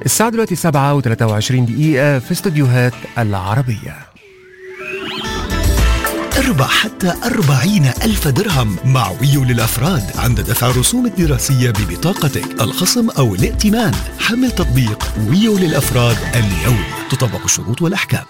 الساعة دلوقتي 7:23 في استوديوهات العربية. اربح حتى 40,000 درهم مع ويو للأفراد عند دفع الرسوم الدراسية ببطاقتك، الخصم أو الائتمان. حمل تطبيق ويو للأفراد اليوم، تطبق الشروط والأحكام.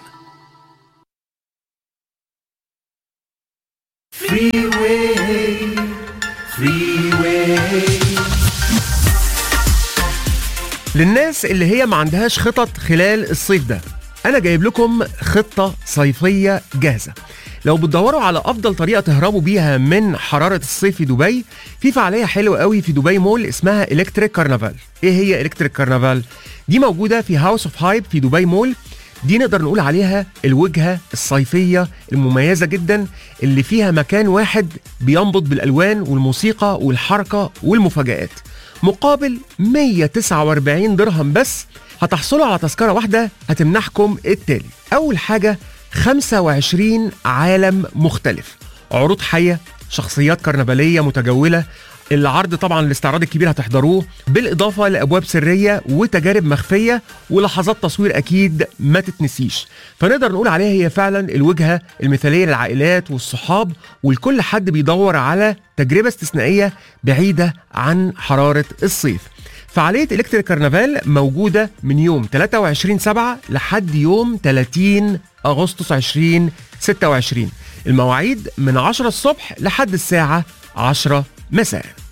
للناس اللي هي ما عندهاش خطط خلال الصيف ده، أنا جايب لكم خطة صيفية جاهزة. لو بتدوروا على أفضل طريقة تهربوا بيها من حرارة الصيف في دبي، في فعالية حلوة قوي في دبي مول اسمها إلكتريك كارنفال. إيه هي إلكتريك كارنفال؟ دي موجودة في هاوس اوف هايب في دبي مول. دي نقدر نقول عليها الوجهة الصيفية المميزة جدا، اللي فيها مكان واحد بينبض بالألوان والموسيقى والحركة والمفاجآت. مقابل 149 درهم بس هتحصلوا على تذكرة واحدة هتمنحكم التالي. أول حاجة 25 عالم مختلف، عروض حية، شخصيات كرنفالية متجولة. العرض طبعا الاستعراض الكبير هتحضروه، بالإضافة لأبواب سرية وتجارب مخفية ولحظات تصوير أكيد ما تتنسيش. فنقدر نقول عليها هي فعلا الوجهة المثالية للعائلات والصحاب والكل حد بيدور على تجربة استثنائية بعيدة عن حرارة الصيف. فعالية إلكتريك كارنفال موجودة من يوم 23/7 لحد يوم 30 أغسطس 2026. المواعيد من 10 الصبح لحد الساعة 10 مساء.